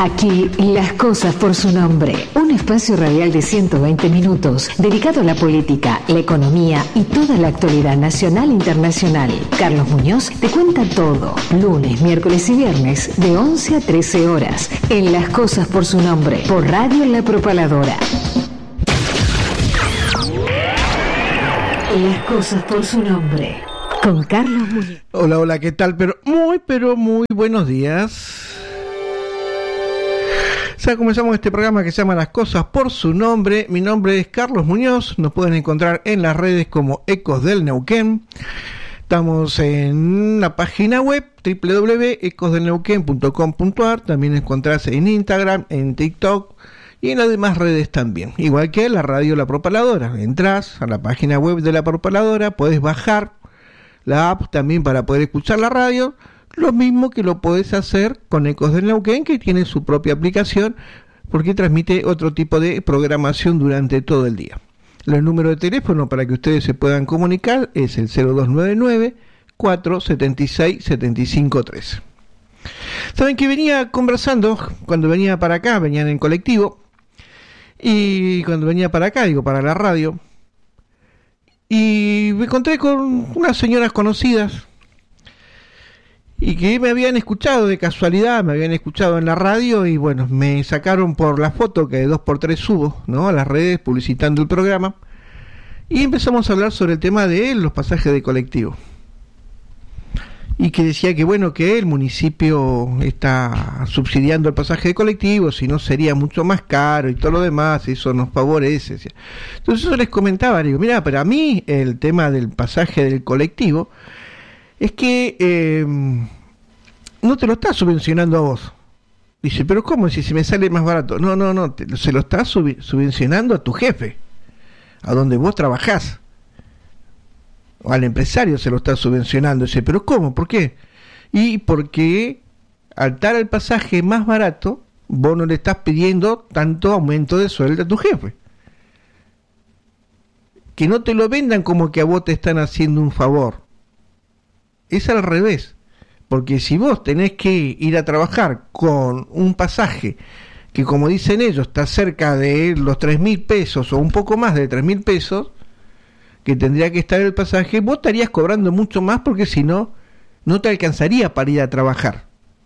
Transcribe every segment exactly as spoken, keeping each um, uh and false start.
Aquí, las cosas por su nombre. Un espacio radial de ciento veinte minutos dedicado a la política, la economía y toda la actualidad nacional e internacional. Carlos Muñoz te cuenta todo. Lunes, miércoles y viernes de once a trece horas. En Las cosas por su nombre. Por Radio La Propaladora. Las cosas por su nombre. Con Carlos Muñoz. Hola, hola, ¿qué tal? Pero muy, pero muy buenos días. Ya comenzamos este programa que se llama Las cosas por su nombre. Mi nombre es Carlos Muñoz. Nos pueden encontrar en las redes como Ecos del Neuquén. Estamos en la página web doble u doble u doble u punto ecos del neuquén punto com punto a r. También encontrarse en Instagram, en TikTok y en las demás redes también. Igual que la radio La Propaladora. Entrás a la página web de La Propaladora, podés bajar la app también para poder escuchar la radio. Lo mismo que lo podés hacer con Ecos del Neuquén, que tiene su propia aplicación, porque transmite otro tipo de programación durante todo el día. El número de teléfono para que ustedes se puedan comunicar es el cero dos nueve nueve, cuatro siete seis, siete cinco tres. Saben que venía conversando, cuando venía para acá, venían en colectivo, y cuando venía para acá, digo, para la radio, y me encontré con unas señoras conocidas, y que me habían escuchado de casualidad, me habían escuchado en la radio y bueno, me sacaron por la foto que de dos por tres subo, ¿no?, a las redes publicitando el programa, y empezamos a hablar sobre el tema de los pasajes de colectivo. Y que decía que bueno, que el municipio está subsidiando el pasaje de colectivo, si no sería mucho más caro y todo lo demás, eso nos favorece. Entonces yo les comentaba, digo, mira, para mí el tema del pasaje del colectivo es que eh, no te lo está subvencionando a vos. Dice, pero ¿cómo? Si, si me sale más barato. No, no, no, te, se lo está sub, subvencionando a tu jefe, a donde vos trabajás. O al empresario se lo está subvencionando. Dice, pero ¿cómo? ¿Por qué? Y porque al dar el pasaje más barato, vos no le estás pidiendo tanto aumento de sueldo a tu jefe. Que no te lo vendan como que a vos te están haciendo un favor. Es al revés, porque si vos tenés que ir a trabajar con un pasaje que, como dicen ellos, está cerca de los tres mil pesos o un poco más de tres mil pesos, que tendría que estar el pasaje, vos estarías cobrando mucho más, porque si no, no te alcanzaría para ir a trabajar.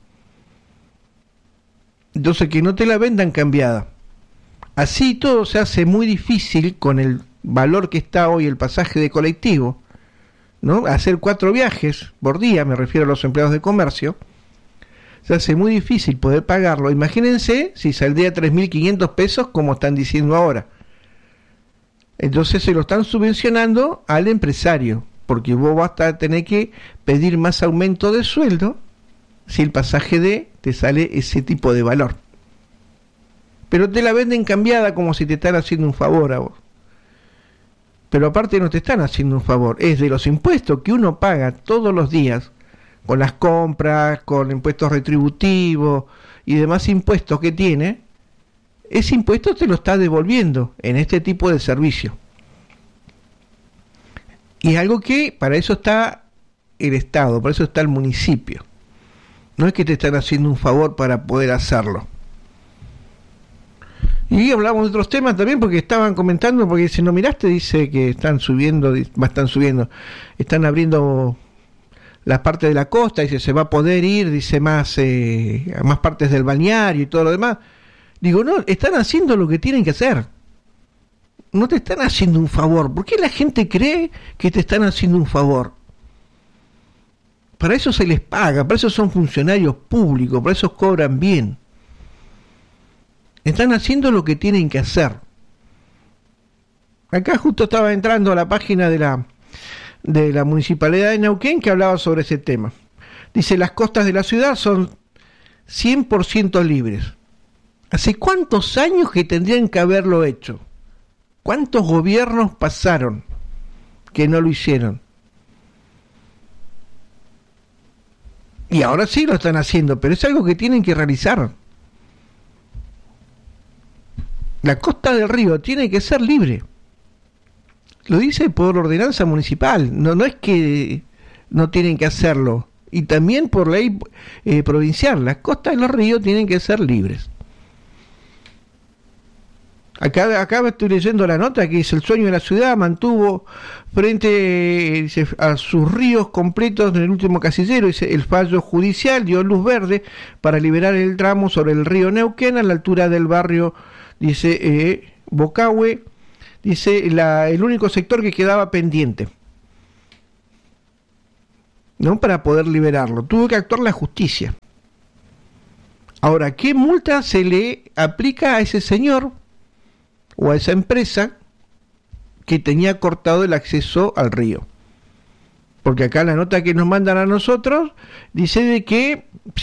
Entonces, que no te la vendan cambiada. Así todo se hace muy difícil con el valor que está hoy el pasaje de colectivo, ¿no? Hacer cuatro viajes por día, me refiero a los empleados de comercio, se hace muy difícil poder pagarlo. Imagínense si saldría tres mil quinientos pesos, como están diciendo ahora. Entonces se lo están subvencionando al empresario, porque vos vas a tener que pedir más aumento de sueldo si el pasaje de te sale ese tipo de valor. Pero te la venden cambiada como si te están haciendo un favor a vos. Pero aparte no te están haciendo un favor, es de los impuestos que uno paga todos los días, con las compras, con impuestos retributivos y demás impuestos que tiene, ese impuesto te lo está devolviendo en este tipo de servicio. Y es algo que para eso está el Estado, para eso está el municipio. No es que te están haciendo un favor para poder hacerlo. Y hablamos de otros temas también, porque estaban comentando, porque si no miraste, dice que están subiendo, están subiendo, están abriendo las partes de la costa, dice, se va a poder ir, dice, más eh, a más partes del balneario y todo lo demás. Digo, no, están haciendo lo que tienen que hacer. No te están haciendo un favor. ¿Por qué la gente cree que te están haciendo un favor? Para eso se les paga, para eso son funcionarios públicos, para eso cobran bien. Están haciendo lo que tienen que hacer. Acá justo estaba entrando a la página de la de la Municipalidad de Neuquén, que hablaba sobre ese tema. Dice, las costas de la ciudad son cien por ciento libres. ¿Hace cuántos años que tendrían que haberlo hecho? ¿Cuántos gobiernos pasaron que no lo hicieron? Y ahora sí lo están haciendo, pero es algo que tienen que realizar. La costa del río tiene que ser libre. Lo dice por ordenanza municipal. No, no es que no tienen que hacerlo. y también por ley eh, provincial. Las costas de los ríos tienen que ser libres. Acá, acá estoy leyendo la nota que dice: el sueño de la ciudad mantuvo frente dice, a sus ríos completos en el último casillero. Dice: el fallo judicial dio luz verde para liberar el tramo sobre el río Neuquén a la altura del barrio, dice, eh, Bocahue, dice, la, el único sector que quedaba pendiente, ¿no? Para poder liberarlo. Tuvo que actuar la justicia. Ahora, ¿qué multa se le aplica a ese señor o a esa empresa que tenía cortado el acceso al río? Porque acá la nota que nos mandan a nosotros dice de que